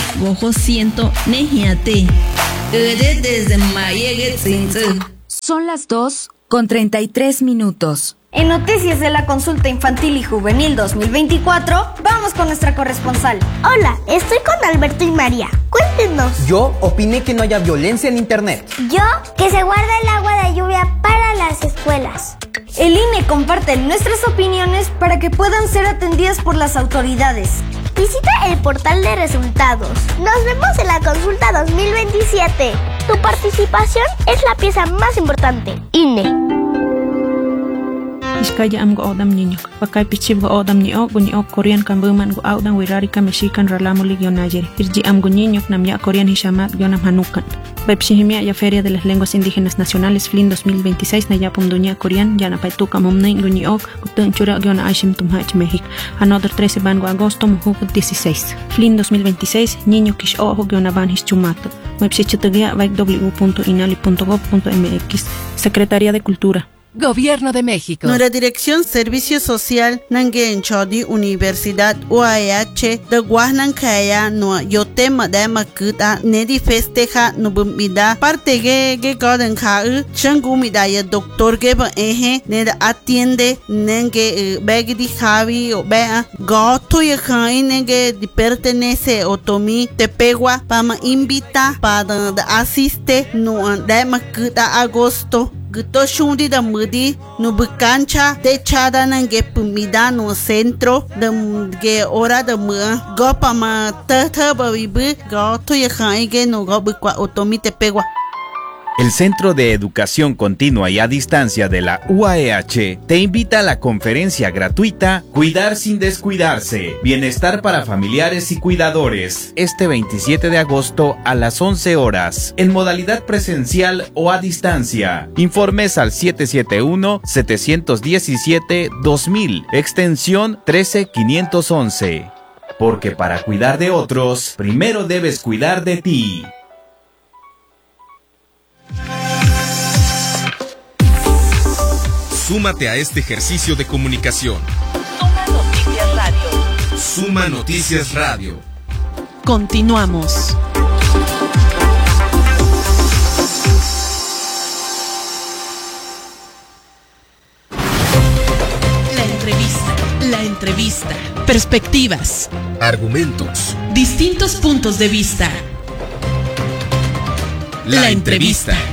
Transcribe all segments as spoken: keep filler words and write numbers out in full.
Bojo siento nejiate. Desde Mayegue Son las dos con treinta y tres minutos. En Noticias de la Consulta Infantil y Juvenil dos mil veinticuatro, vamos con nuestra corresponsal. Hola, estoy con Alberto y María. Cuéntenos. Yo opiné que no haya violencia en internet. Yo, que se guarda el agua de lluvia para las escuelas. El I N E comparte nuestras opiniones para que puedan ser atendidas por las autoridades. Visita el portal de resultados. Nos vemos en la consulta dos mil veintisiete. Tu participación es la pieza más importante. I N E. Iskaya am go odam niño. Pakai pichib go odam niño, go niño Korean kan buman go audan wirari ka mexican ralamuli gyonayer. Irji am go niño nam ya Korean hishamat gyonam hanukan. Pepsihimia ya Feria de las Lenguas Indígenas Nacionales F L I N dos mil veintiséis na ya pomduña Korean ya na paituka momnei go niño gutun chura gyona aishim tumhach México. Another trece ban go agosto muhu dieciséis. F L I N dos mil veintiséis niño kish ojo gyona ban hischumato. Website w w w punto inali punto gov punto m x. Secretaría de Cultura. Gobierno de México. Nuestra Dirección Servicio Social Nangen Chodi Universidad U A H de Guanankaya no yote madama kuta nedi festeja no bumida parte ge ge garden ka changu midaya doctor ge ba eje neda atiende nenge begdi javi o bea gato ya kai nenge di pertenece otomi tepegua pama invita para asiste no dama kuta agosto Guto shundi da mudi no bucancha techada nange pumida no centro da ge ora da mu gopa ma tata babibu gato ya kaige no gobu kwa otomite pegua. El Centro de Educación Continua y a Distancia de la U A E H te invita a la conferencia gratuita Cuidar sin descuidarse, Bienestar para familiares y cuidadores, este veintisiete de agosto a las once horas, en modalidad presencial o a distancia. Informes al siete siete uno, siete uno siete, dos mil, extensión trece quinientos once. Porque para cuidar de otros, primero debes cuidar de ti. Súmate a este ejercicio de comunicación. Suma Noticias Radio. Suma Noticias Radio. Continuamos. La entrevista. La entrevista. Perspectivas. Argumentos. Distintos puntos de vista. La, la entrevista. entrevista.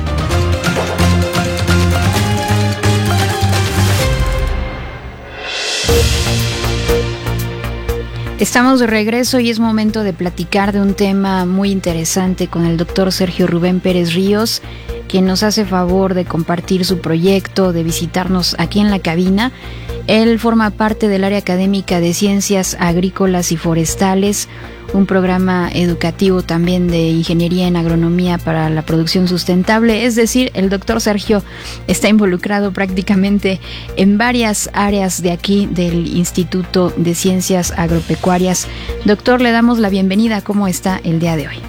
Estamos de regreso y es momento de platicar de un tema muy interesante con el doctor Sergio Rubén Pérez Ríos, quien nos hace favor de compartir su proyecto, de visitarnos aquí en la cabina. Él forma parte del área académica de Ciencias Agrícolas y Forestales, un programa educativo también de Ingeniería en Agronomía para la Producción Sustentable. Es decir, el doctor Sergio está involucrado prácticamente en varias áreas de aquí del Instituto de Ciencias Agropecuarias. Doctor, le damos la bienvenida. ¿Cómo está el día de hoy?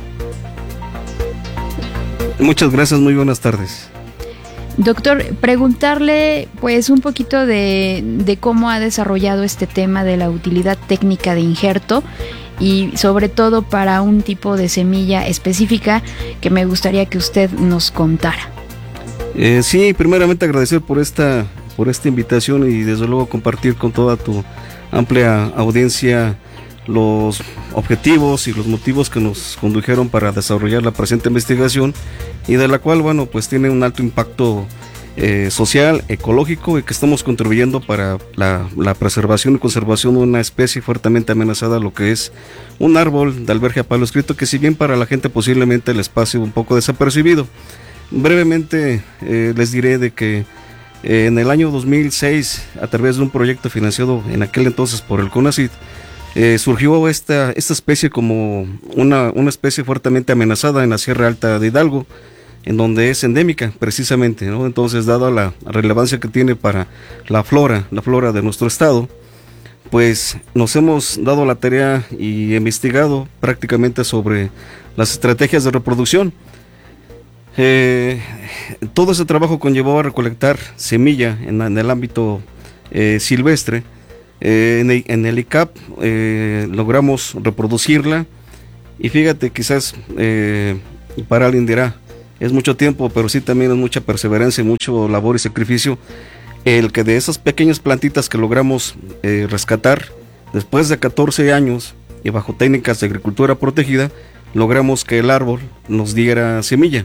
Muchas gracias, muy buenas tardes. Doctor, preguntarle pues un poquito de, de cómo ha desarrollado este tema de la utilidad técnica de injerto y sobre todo para un tipo de semilla específica que me gustaría que usted nos contara. Eh, sí, primeramente agradecer por esta, por esta invitación y desde luego compartir con toda tu amplia audiencia los objetivos y los motivos que nos condujeron para desarrollar la presente investigación y de la cual, bueno, pues tiene un alto impacto eh, social, ecológico y que estamos contribuyendo para la, la preservación y conservación de una especie fuertemente amenazada, lo que es un árbol de albergue a palo escrito, que si bien para la gente posiblemente les pase un poco desapercibido. Brevemente eh, les diré de que eh, en el año dos mil seis, a través de un proyecto financiado en aquel entonces por el CONACYT, Eh, surgió esta, esta especie como una, una especie fuertemente amenazada en la Sierra Alta de Hidalgo, en donde es endémica precisamente, ¿no? Entonces, dada la relevancia que tiene para la flora, la flora de nuestro estado, pues nos hemos dado la tarea y investigado prácticamente sobre las estrategias de reproducción. Eh, todo ese trabajo conllevó a recolectar semilla en, en el ámbito eh, silvestre. Eh, en, el, en el I C A P eh, logramos reproducirla Y fíjate, quizás eh, para alguien dirá, es mucho tiempo, pero sí también es mucha perseverancia, mucho labor y sacrificio, el que de esas pequeñas plantitas que logramos eh, rescatar, después de catorce años y bajo técnicas de agricultura protegida, logramos que el árbol nos diera semilla.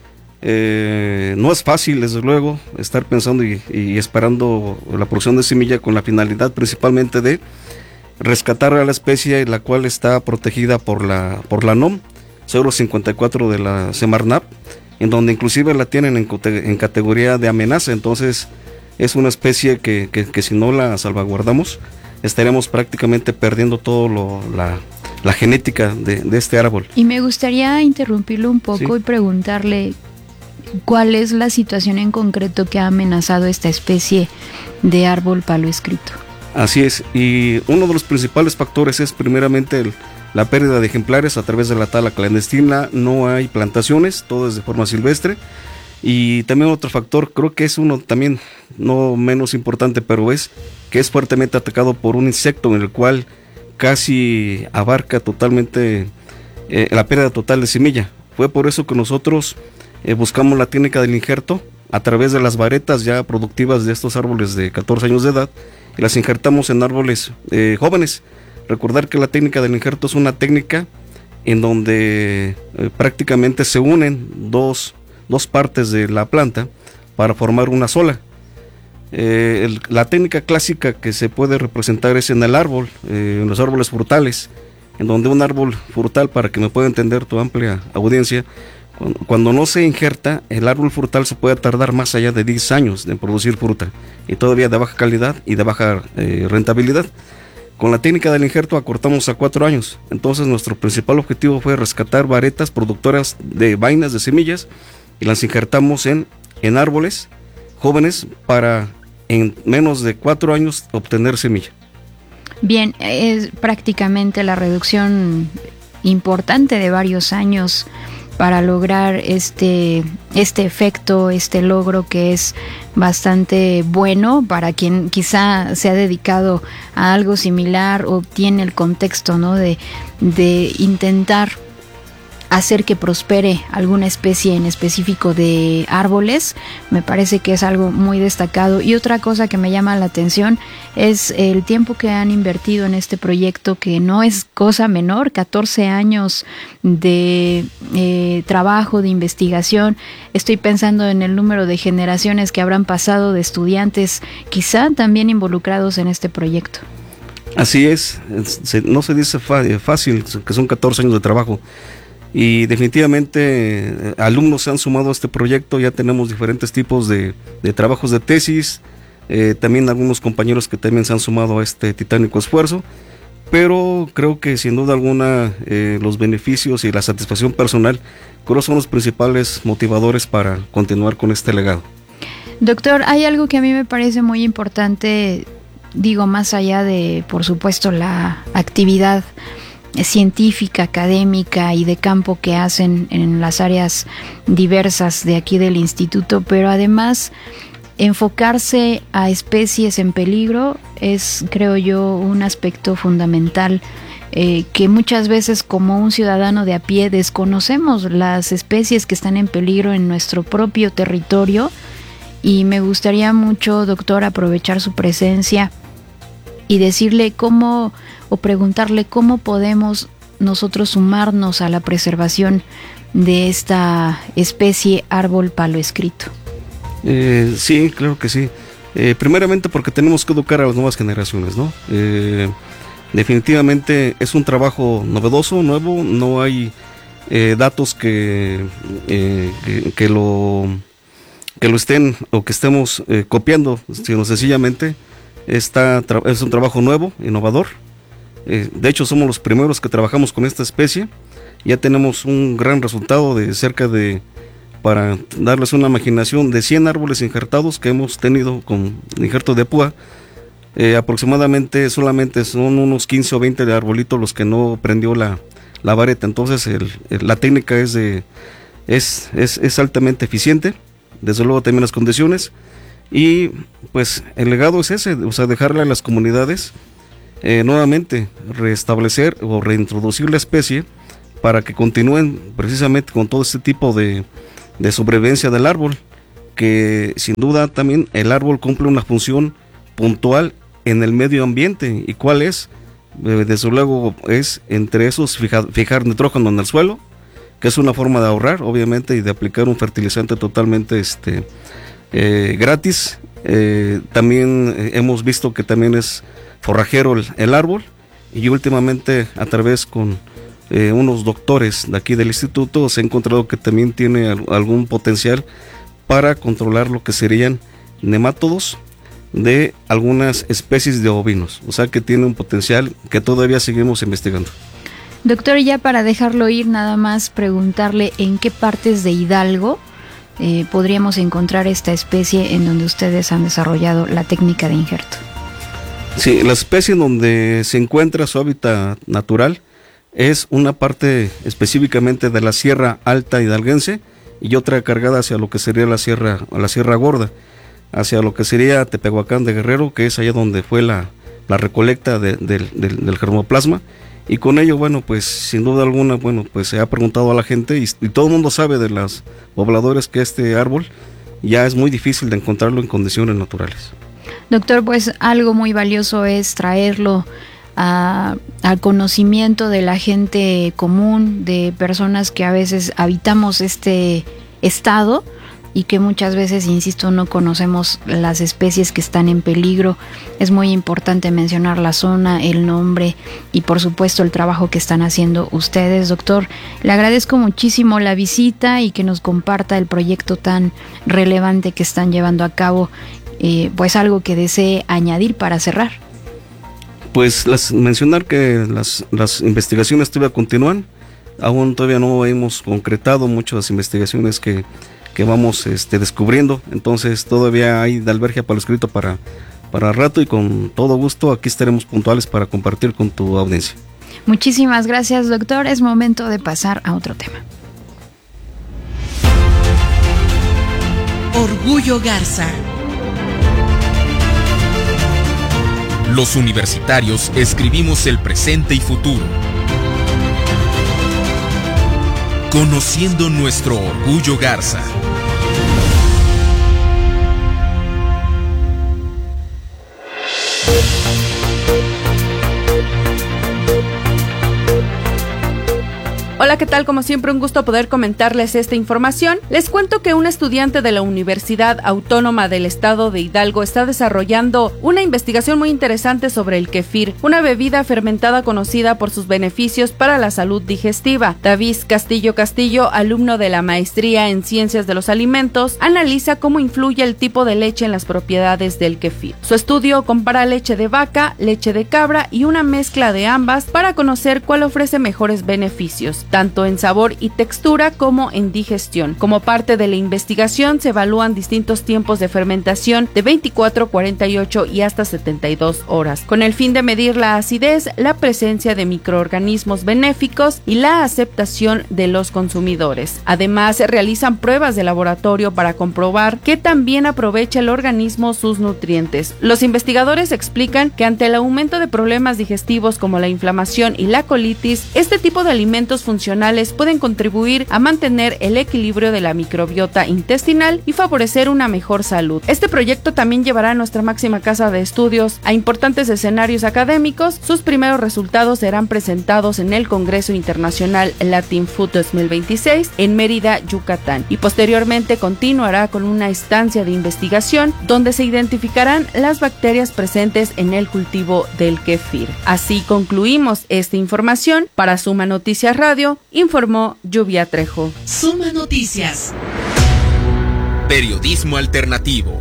Eh, no es fácil, desde luego, estar pensando y, y esperando la producción de semilla con la finalidad principalmente de rescatar a la especie, la cual está protegida por la, por la N O M cero cincuenta y cuatro de la Semarnat, en donde inclusive la tienen en, en categoría de amenaza. Entonces es una especie que, que, que si no la salvaguardamos, estaremos prácticamente perdiendo todo lo, la, la genética de, de este árbol. Y me gustaría interrumpirlo un poco, ¿sí?, y preguntarle cuál es la situación en concreto que ha amenazado esta especie de árbol palo escrito. Así es, y uno de los principales factores es primeramente el, la pérdida de ejemplares a través de la tala clandestina. No hay plantaciones, todo es de forma silvestre. Y también otro factor, creo que es uno también no menos importante, pero es que es fuertemente atacado por un insecto en el cual casi abarca totalmente eh, la pérdida total de semilla. Fue por eso que nosotros eh, buscamos la técnica del injerto a través de las varetas ya productivas de estos árboles de catorce años de edad, y las injertamos en árboles eh, jóvenes. Recordar que la técnica del injerto es una técnica en donde eh, prácticamente se unen dos, dos partes de la planta para formar una sola. Eh, el, la técnica clásica que se puede representar es en el árbol, eh, en los árboles frutales, en donde un árbol frutal, para que me pueda entender tu amplia audiencia, cuando, cuando no se injerta, el árbol frutal se puede tardar más allá de diez años en producir fruta, y todavía de baja calidad y de baja eh, rentabilidad. Con la técnica del injerto acortamos a cuatro años. Entonces nuestro principal objetivo fue rescatar varetas productoras de vainas de semillas, y las injertamos en, en árboles jóvenes para en menos de cuatro años obtener semilla. Bien, es prácticamente la reducción importante de varios años para lograr este, este efecto, este logro que es bastante bueno para quien quizá se ha dedicado a algo similar o tiene el contexto, ¿no?, de, de intentar hacer que prospere alguna especie en específico de árboles. Me parece que es algo muy destacado. Y otra cosa que me llama la atención es el tiempo que han invertido en este proyecto, que no es cosa menor, catorce años de eh, trabajo, de investigación. Estoy pensando en el número de generaciones que habrán pasado de estudiantes, quizá también involucrados en este proyecto. Así es, se, no se dice fácil, que son catorce años de trabajo. Y definitivamente eh, alumnos se han sumado a este proyecto. Ya tenemos diferentes tipos de, de trabajos de tesis, eh, también algunos compañeros que también se han sumado a este titánico esfuerzo, pero creo que sin duda alguna eh, los beneficios y la satisfacción personal creo son los principales motivadores para continuar con este legado. Doctor, hay algo que a mí me parece muy importante, digo, más allá de, por supuesto, la actividad científica, académica y de campo que hacen en las áreas diversas de aquí del instituto, pero además enfocarse a especies en peligro es, creo yo, un aspecto fundamental eh, que muchas veces como un ciudadano de a pie desconocemos las especies que están en peligro en nuestro propio territorio. Y me gustaría mucho, doctor, aprovechar su presencia y decirle cómo, o preguntarle cómo podemos nosotros sumarnos a la preservación de esta especie árbol palo escrito. Eh, sí, claro que sí. Eh, primeramente porque tenemos que educar a las nuevas generaciones, ¿no? Eh, definitivamente es un trabajo novedoso, nuevo, no hay eh, datos que, eh, que, que, lo, que lo estén o que estemos eh, copiando, sino sencillamente Está, es un trabajo nuevo, innovador. Eh, de hecho, somos los primeros que trabajamos con esta especie. Ya tenemos un gran resultado de cerca de, para darles una imaginación, de cien árboles injertados que hemos tenido con injerto de púa. Eh, aproximadamente solamente son unos quince o veinte de arbolitos los que no prendió la, la vareta. Entonces, el, el, la técnica es, de, es, es, es altamente eficiente. Desde luego, también las condiciones. Y pues el legado es ese, o sea, dejarle a las comunidades eh, nuevamente restablecer o reintroducir la especie para que continúen precisamente con todo este tipo de, de sobrevivencia del árbol, que sin duda también el árbol cumple una función puntual en el medio ambiente. ¿Y cuál es? Eh, desde luego es entre esos fijar, fijar nitrógeno en el suelo, que es una forma de ahorrar, obviamente, y de aplicar un fertilizante totalmente este, eh, gratis. Eh, también eh, hemos visto que también es forrajero el, el árbol, y últimamente a través con eh, unos doctores de aquí del instituto se ha encontrado que también tiene al, algún potencial para controlar lo que serían nemátodos de algunas especies de ovinos, o sea que tiene un potencial que todavía seguimos investigando. Doctor, ya para dejarlo ir, nada más preguntarle en qué partes de Hidalgo eh, podríamos encontrar esta especie en donde ustedes han desarrollado la técnica de injerto. Sí, la especie en donde se encuentra su hábitat natural es una parte específicamente de la Sierra Alta Hidalguense y otra cargada hacia lo que sería la Sierra, la Sierra Gorda, hacia lo que sería Tepehuacán de Guerrero, que es allá donde fue la, la recolecta de, de, de, del germoplasma. Y con ello, bueno, pues sin duda alguna, bueno, pues se ha preguntado a la gente y, y todo el mundo sabe de los pobladores que este árbol ya es muy difícil de encontrarlo en condiciones naturales. Doctor, pues algo muy valioso es traerlo a, al conocimiento de la gente común, de personas que a veces habitamos este estado y que muchas veces, insisto, no conocemos las especies que están en peligro. Es muy importante mencionar la zona, el nombre y por supuesto el trabajo que están haciendo ustedes, doctor. Le agradezco muchísimo la visita y que nos comparta el proyecto tan relevante que están llevando a cabo. Eh, pues algo que desee añadir para cerrar. Pues las, mencionar que las, las investigaciones todavía continúan, aún todavía no hemos concretado muchas investigaciones que que vamos este, descubriendo, entonces todavía hay de albergia para lo escrito para, para rato, y con todo gusto aquí estaremos puntuales para compartir con tu audiencia. Muchísimas gracias, doctor. Es momento de pasar a otro tema. Orgullo Garza. Los universitarios escribimos el presente y futuro, conociendo nuestro orgullo Garza. Hola, ¿qué tal? Como siempre, un gusto poder comentarles esta información. Les cuento que un estudiante de la Universidad Autónoma del Estado de Hidalgo está desarrollando una investigación muy interesante sobre el kefir, una bebida fermentada conocida por sus beneficios para la salud digestiva. David Castillo Castillo, alumno de la maestría en Ciencias de los Alimentos, analiza cómo influye el tipo de leche en las propiedades del kefir. Su estudio compara leche de vaca, leche de cabra y una mezcla de ambas para conocer cuál ofrece mejores beneficios, tanto en sabor y textura como en digestión. Como parte de la investigación se evalúan distintos tiempos de fermentación de veinticuatro, cuarenta y ocho y hasta setenta y dos horas, con el fin de medir la acidez, la presencia de microorganismos benéficos y la aceptación de los consumidores. Además, se realizan pruebas de laboratorio para comprobar que también aprovecha el organismo sus nutrientes. Los investigadores explican que ante el aumento de problemas digestivos como la inflamación y la colitis, este tipo de alimentos funcionales pueden contribuir a mantener el equilibrio de la microbiota intestinal y favorecer una mejor salud. Este proyecto también llevará a nuestra máxima casa de estudios a importantes escenarios académicos. Sus primeros resultados serán presentados en el Congreso Internacional Latin Food dos mil veintiséis en Mérida, Yucatán, y posteriormente continuará con una estancia de investigación donde se identificarán las bacterias presentes en el cultivo del kefir. Así concluimos esta información. Para Suma Noticias Radio, informó Lluvia Trejo. Suma Noticias. Periodismo alternativo.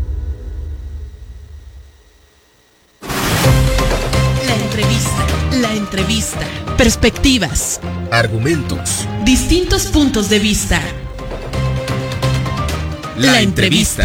La entrevista. La entrevista. Perspectivas. Argumentos. Distintos puntos de vista. La, la entrevista.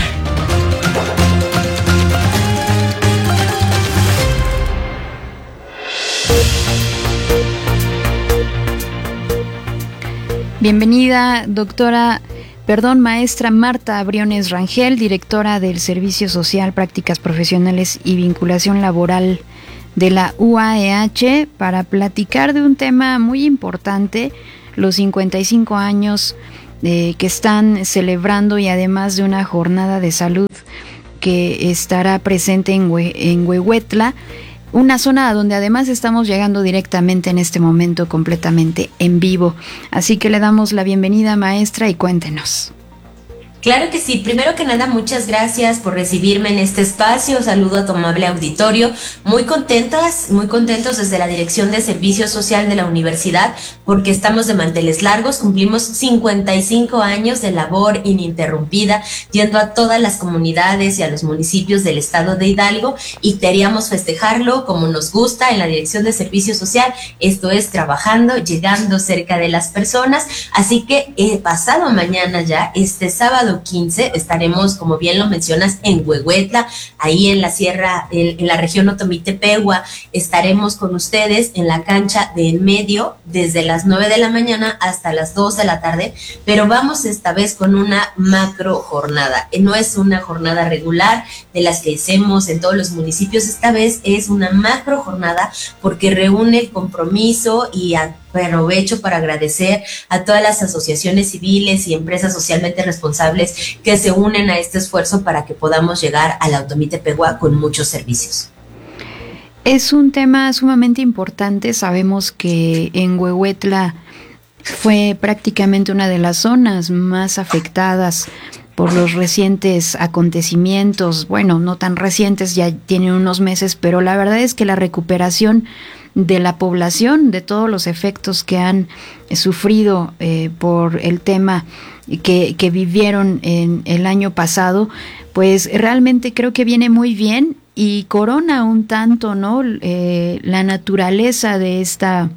Bienvenida, doctora, perdón, maestra Marta Briones Rangel, directora del Servicio Social, Prácticas Profesionales y Vinculación Laboral de la U A E H para platicar de un tema muy importante, los cincuenta y cinco años eh, que están celebrando y además de una jornada de salud que estará presente en, Hue- en Huehuetla, una zona donde además estamos llegando directamente en este momento completamente en vivo. Así que le damos la bienvenida, maestra, y cuéntenos. Claro que sí. Primero que nada, muchas gracias por recibirme en este espacio. Saludo a tu amable auditorio. Muy contentas, muy contentos desde la Dirección de Servicio Social de la Universidad porque estamos de manteles largos. Cumplimos cincuenta y cinco años de labor ininterrumpida, yendo a todas las comunidades y a los municipios del estado de Hidalgo, y queríamos festejarlo como nos gusta en la Dirección de Servicio Social. Esto es trabajando, llegando cerca de las personas. Así que eh, pasado mañana ya, este sábado quince, estaremos, como bien lo mencionas, en Huehuetla, ahí en la sierra, en, en la región Otomitepegua. Estaremos con ustedes en la cancha de en medio desde las nueve de la mañana hasta las dos de la tarde, pero vamos esta vez con una macro jornada. No es una jornada regular de las que hacemos en todos los municipios, esta vez es una macro jornada porque reúne el compromiso y a aprovecho para agradecer a todas las asociaciones civiles y empresas socialmente responsables que se unen a este esfuerzo para que podamos llegar a la Otomitepegua con muchos servicios. Es un tema sumamente importante. Sabemos que en Huehuetla fue prácticamente una de las zonas más afectadas por los recientes acontecimientos. Bueno, no tan recientes, ya tienen unos meses, pero la verdad es que la recuperación de la población, de todos los efectos que han sufrido eh, por el tema que, que vivieron en el año pasado, pues realmente creo que viene muy bien y corona un tanto, ¿no? Eh, la naturaleza de esta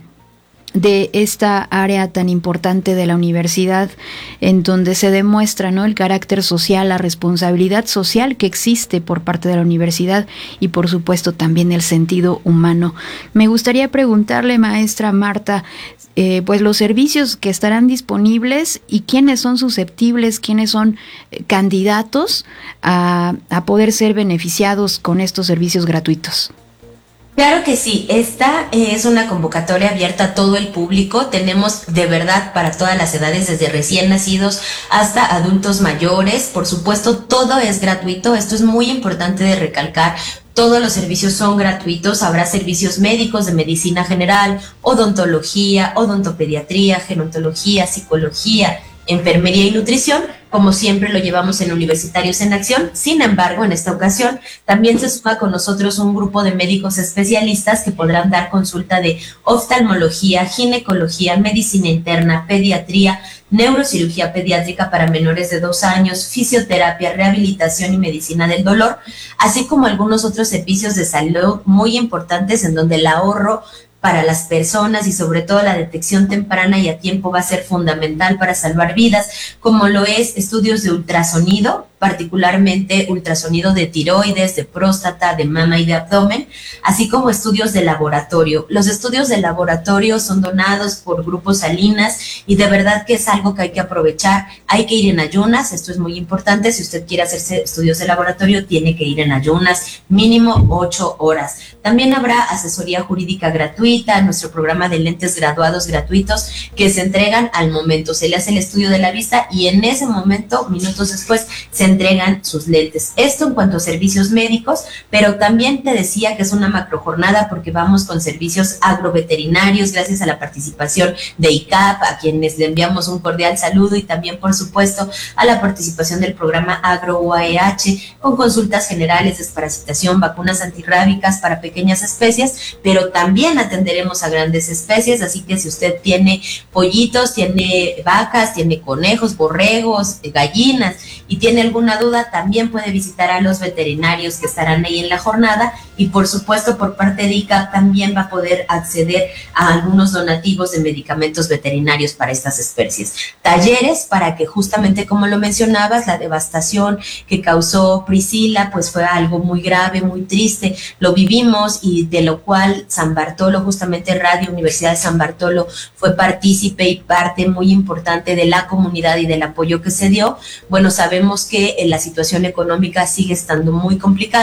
de esta área tan importante de la universidad, en donde se demuestra, ¿no?, el carácter social, la responsabilidad social que existe por parte de la universidad y por supuesto también el sentido humano. Me gustaría preguntarle, maestra Marta, eh, pues los servicios que estarán disponibles y quiénes son susceptibles, quiénes son eh, candidatos a, a poder ser beneficiados con estos servicios gratuitos. Claro que sí, esta es una convocatoria abierta a todo el público. Tenemos de verdad para todas las edades, desde recién nacidos hasta adultos mayores. Por supuesto, todo es gratuito. Esto es muy importante de recalcar. Todos los servicios son gratuitos. Habrá servicios médicos de medicina general, odontología, odontopediatría, gerontología, psicología, enfermería y nutrición, como siempre lo llevamos en Universitarios en Acción. Sin embargo, en esta ocasión también se suma con nosotros un grupo de médicos especialistas que podrán dar consulta de oftalmología, ginecología, medicina interna, pediatría, neurocirugía pediátrica para menores de dos años, fisioterapia, rehabilitación y medicina del dolor, así como algunos otros servicios de salud muy importantes en donde el ahorro para las personas y sobre todo la detección temprana y a tiempo va a ser fundamental para salvar vidas, como lo es estudios de ultrasonido, particularmente ultrasonido de tiroides, de próstata, de mama y de abdomen, así como estudios de laboratorio. Los estudios de laboratorio son donados por Grupo Salinas y de verdad que es algo que hay que aprovechar. Hay que ir en ayunas, esto es muy importante. Si usted quiere hacerse estudios de laboratorio, tiene que ir en ayunas, mínimo ocho horas. También habrá asesoría jurídica gratuita, nuestro programa de lentes graduados gratuitos que se entregan al momento. Se le hace el estudio de la vista y en ese momento, minutos después, se entregan sus lentes. Esto en cuanto a servicios médicos, pero también te decía que es una macro jornada porque vamos con servicios agroveterinarios gracias a la participación de I C A P, a quienes le enviamos un cordial saludo, y también, por supuesto, a la participación del programa Agro U A E H con consultas generales, desparasitación, vacunas antirrábicas para pequeñas especies, pero también atenderemos a grandes especies, así que si usted tiene pollitos, tiene vacas, tiene conejos, borregos, gallinas y tiene alguna duda, también puede visitar a los veterinarios que estarán ahí en la jornada, y por supuesto por parte de I C A P también va a poder acceder a algunos donativos de medicamentos veterinarios para estas especies. Talleres para que justamente, como lo mencionabas, la devastación que causó Priscila pues fue algo muy grave, muy triste, lo vivimos, y de lo cual San Bartolo, justamente Radio Universidad de San Bartolo fue partícipe y parte muy importante de la comunidad y del apoyo que se dio. Bueno, sabemos que la situación económica sigue estando muy complicada,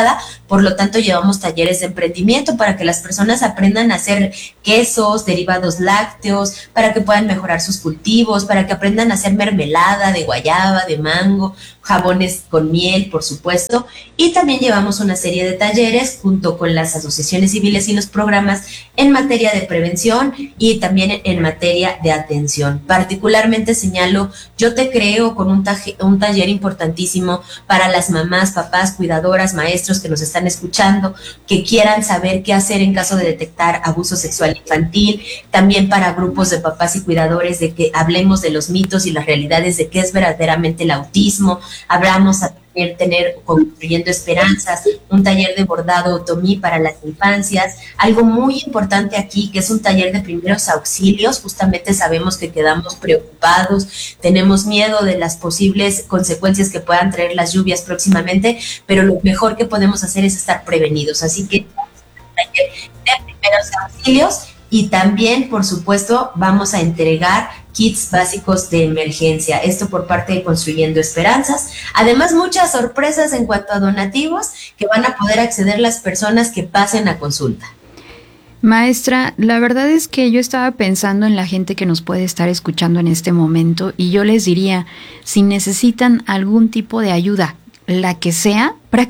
por lo tanto llevamos talleres de emprendimiento para que las personas aprendan a hacer quesos, derivados lácteos, para que puedan mejorar sus cultivos, para que aprendan a hacer mermelada de guayaba, de mango, jabones con miel, por supuesto, y también llevamos una serie de talleres junto con las asociaciones civiles y los programas en materia de prevención y también en materia de atención. Particularmente señalo, Yo Te Creo, con un, un taller importantísimo para las mamás, papás, cuidadoras, maestros que nos están escuchando, que quieran saber qué hacer en caso de detectar abuso sexual infantil, también para grupos de papás y cuidadores, de que hablemos de los mitos y las realidades de qué es verdaderamente el autismo. Hablamos a tener, tener Construyendo Esperanzas, un taller de bordado otomí para las infancias, algo muy importante aquí, que es un taller de primeros auxilios. Justamente sabemos que quedamos preocupados, tenemos miedo de las posibles consecuencias que puedan traer las lluvias próximamente, pero lo mejor que podemos hacer es estar prevenidos. Así que un taller de primeros auxilios, y también, por supuesto, vamos a entregar kits básicos de emergencia, esto por parte de Construyendo Esperanzas. Además, muchas sorpresas en cuanto a donativos que van a poder acceder las personas que pasen a consulta. Maestra, la verdad es que yo estaba pensando en la gente que nos puede estar escuchando en este momento, y yo les diría, si necesitan algún tipo de ayuda, la que sea, prácticamente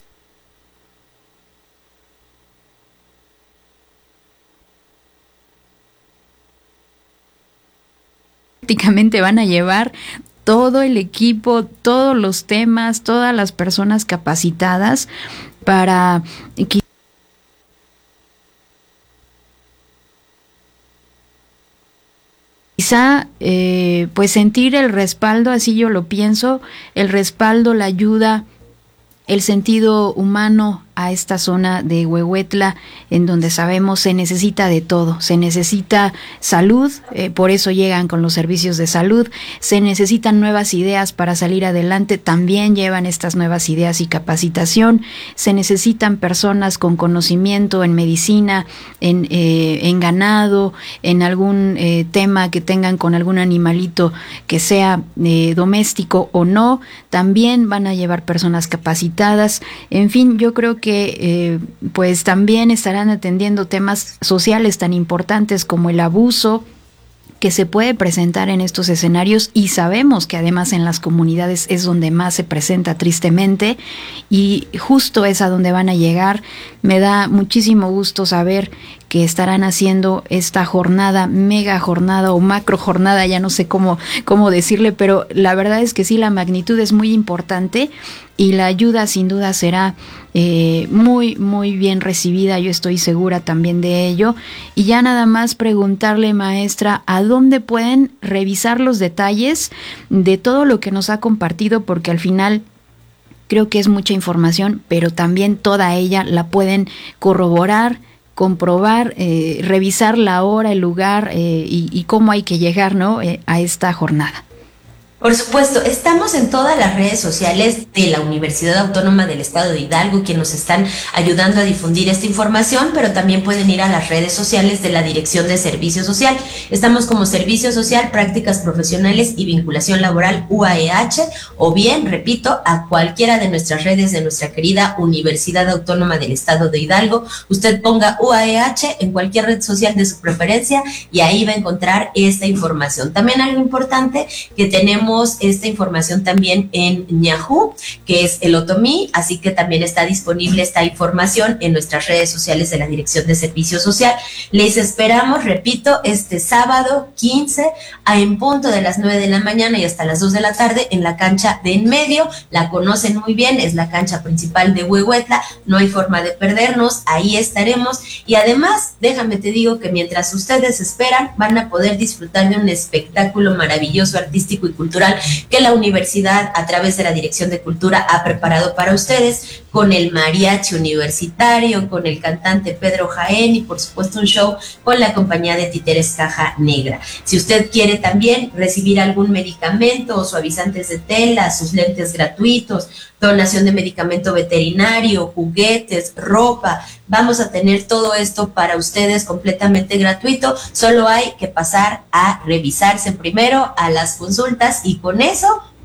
prácticamente van a llevar todo el equipo, todos los temas, todas las personas capacitadas para quizá eh, pues sentir el respaldo, así yo lo pienso, el respaldo, la ayuda, el sentido humano a esta zona de Huehuetla, en donde sabemos se necesita de todo, se necesita salud, eh, por eso llegan con los servicios de salud, se necesitan nuevas ideas para salir adelante, también llevan estas nuevas ideas y capacitación, se necesitan personas con conocimiento en medicina, en, eh, en ganado, en algún eh, tema que tengan con algún animalito que sea eh, doméstico o no, también van a llevar personas capacitadas. En fin, yo creo que que eh, pues también estarán atendiendo temas sociales tan importantes como el abuso que se puede presentar en estos escenarios, y sabemos que además en las comunidades es donde más se presenta tristemente, y justo es a donde van a llegar. Me da muchísimo gusto saber que estarán haciendo esta jornada, mega jornada o macro jornada, ya no sé cómo, cómo decirle, pero la verdad es que sí, la magnitud es muy importante y la ayuda sin duda será eh, muy, muy bien recibida, yo estoy segura también de ello. Y ya nada más preguntarle, maestra, ¿a dónde pueden revisar los detalles de todo lo que nos ha compartido? Porque al final creo que es mucha información, pero también toda ella la pueden corroborar, comprobar, eh, revisar la hora, el lugar eh, y, y cómo hay que llegar, ¿no? eh, a esta jornada. Por supuesto, estamos en todas las redes sociales de la Universidad Autónoma del Estado de Hidalgo, que nos están ayudando a difundir esta información, pero también pueden ir a las redes sociales de la Dirección de Servicio Social. Estamos como Servicio Social, Prácticas Profesionales y Vinculación Laboral U A E H, o bien, repito, a cualquiera de nuestras redes de nuestra querida Universidad Autónoma del Estado de Hidalgo. Usted ponga U A E H en cualquier red social de su preferencia y ahí va a encontrar esta información. También algo importante, que tenemos esta información también en Ñajú, que es el otomí, así que también está disponible esta información en nuestras redes sociales de la Dirección de Servicio Social. Les esperamos, repito, este sábado quince a en punto de las nueve de la mañana y hasta las dos de la tarde en la cancha de en medio. La conocen muy bien, es la cancha principal de Huehuetla, no hay forma de perdernos, ahí estaremos. Y además, déjame te digo que mientras ustedes esperan, van a poder disfrutar de un espectáculo maravilloso, artístico y cultural que la universidad, a través de la Dirección de Cultura, ha preparado para ustedes, con el mariachi universitario, con el cantante Pedro Jaén y por supuesto un show con la compañía de títeres Caja Negra. Si usted quiere también recibir algún medicamento o suavizantes de tela, sus lentes gratuitos, donación de medicamento veterinario, juguetes, ropa, vamos a tener todo esto para ustedes completamente gratuito. Solo hay que pasar a revisarse primero a las consultas y con eso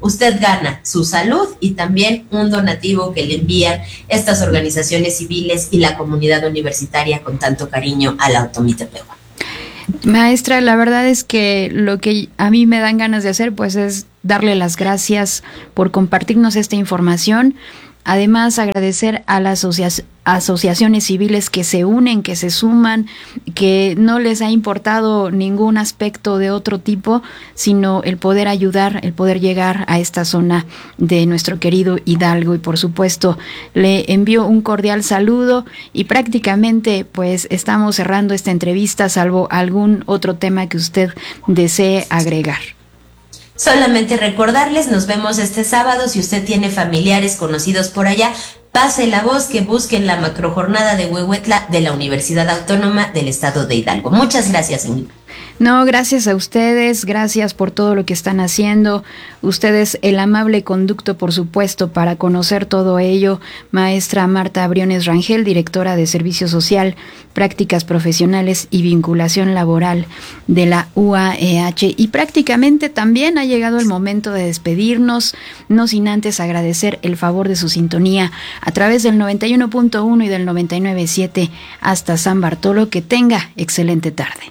usted gana su salud y también un donativo que le envían estas organizaciones civiles y la comunidad universitaria con tanto cariño a la Otomitepehua. Maestra, la verdad es que lo que a mí me dan ganas de hacer pues es darle las gracias por compartirnos esta información. Además, agradecer a las asocia- asociaciones civiles que se unen, que se suman, que no les ha importado ningún aspecto de otro tipo, sino el poder ayudar, el poder llegar a esta zona de nuestro querido Hidalgo. Y por supuesto, le envío un cordial saludo y prácticamente pues estamos cerrando esta entrevista, salvo algún otro tema que usted desee agregar. Solamente recordarles, nos vemos este sábado. Si usted tiene familiares conocidos por allá, pase la voz, que busquen la macrojornada de Huehuetla de la Universidad Autónoma del Estado de Hidalgo. Muchas gracias, señor. No, gracias a ustedes, gracias por todo lo que están haciendo. Ustedes el amable conducto, por supuesto, para conocer todo ello. Maestra Marta Briones Rangel, directora de Servicio Social, Prácticas Profesionales y Vinculación Laboral de la U A E H. Y prácticamente también ha llegado el momento de despedirnos, no sin antes agradecer el favor de su sintonía a través del noventa y uno punto uno y del noventa y nueve punto siete hasta San Bartolo. Que tenga excelente tarde.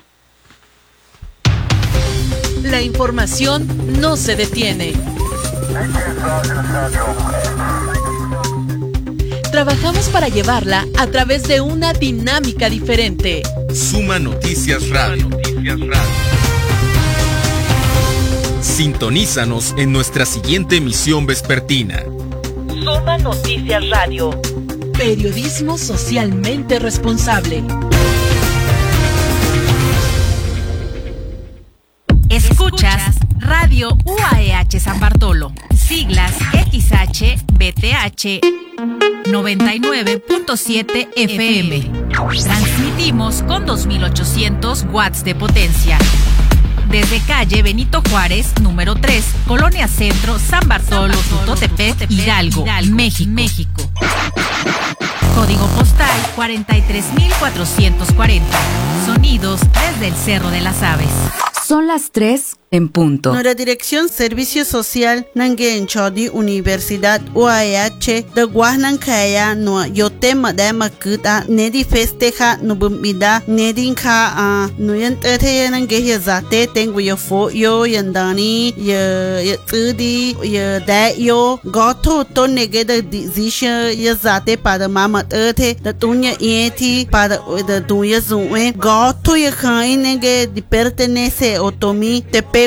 La información no se detiene. Trabajamos para llevarla a través de una dinámica diferente. Suma Noticias Radio. Sintonízanos en nuestra siguiente emisión vespertina. Suma Noticias Radio. Periodismo socialmente responsable. Escuchas Radio U A E H San Bartolo, siglas X H B T H noventa y nueve punto siete F M. Transmitimos con dos mil ochocientos watts de potencia. Desde calle Benito Juárez, número tres, Colonia Centro, San Bartolo, Tutotepec, Hidalgo, México. México. Código postal cuarenta y tres mil cuatrocientos cuarenta. Sonidos desde el Cerro de las Aves. Son las tres en punto. Nuestra dirección Servicio Social Nangen Chodi Universidad U A E H de Guahnan Kaya no yote madama kuta nedi festeja no bumida nedin ka a no yente nange ya zate tengo yo fo yo yandani ya ya tudi ya da yo goto to nege de decision ya zate pada mama ete da tunya yeti pada da tunya zuwe goto ya kain nege di pertenece otomi tepe